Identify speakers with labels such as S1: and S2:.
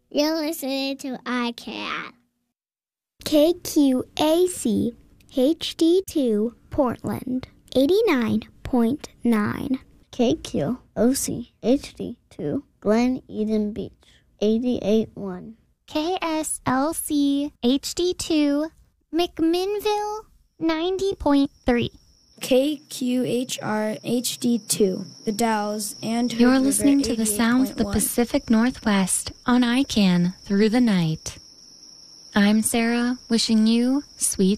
S1: You're listening to iCat.
S2: KQAC HD2 Portland 89.9.
S3: KQOC HD2 Glen Eden Beach 88.1.
S4: KSLC HD2 McMinnville 90.3.
S5: KQHR HD2 The Dalles and Hood
S6: You're
S5: River,
S6: listening to the sounds of the
S5: 88.1.
S6: Pacific Northwest on ICANN through the night. I'm Sarah, wishing you sweet